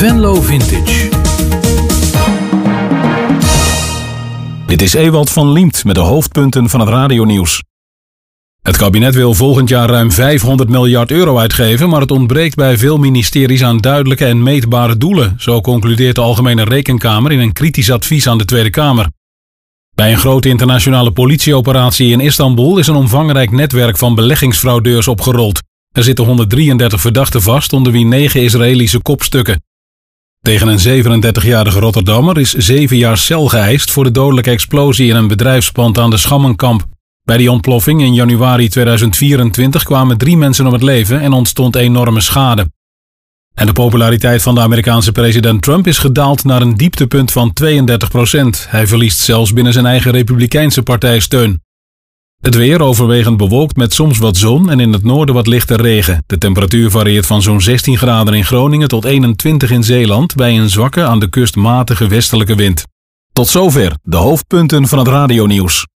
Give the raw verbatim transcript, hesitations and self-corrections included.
Venlo Vintage. Dit is Ewald van Liemt met de hoofdpunten van het radionieuws. Het kabinet wil volgend jaar ruim vijfhonderd miljard euro uitgeven, maar het ontbreekt bij veel ministeries aan duidelijke en meetbare doelen. Zo concludeert de Algemene Rekenkamer in een kritisch advies aan de Tweede Kamer. Bij een grote internationale politieoperatie in Istanbul is een omvangrijk netwerk van beleggingsfraudeurs opgerold. Er zitten honderddrieëndertig verdachten vast, onder wie negen Israëlische kopstukken. Tegen een zevenendertigjarige Rotterdammer is zeven jaar cel geëist voor de dodelijke explosie in een bedrijfspand aan de Schammenkamp. Bij die ontploffing in januari tweeduizend vierentwintig kwamen drie mensen om het leven en ontstond enorme schade. En de populariteit van de Amerikaanse president Trump is gedaald naar een dieptepunt van tweeëndertig procent. Hij verliest zelfs binnen zijn eigen Republikeinse partij steun. Het weer overwegend bewolkt met soms wat zon en in het noorden wat lichte regen. De temperatuur varieert van zo'n zestien graden in Groningen tot eenentwintig in Zeeland bij een zwakke aan de kust matige westelijke wind. Tot zover de hoofdpunten van het radionieuws.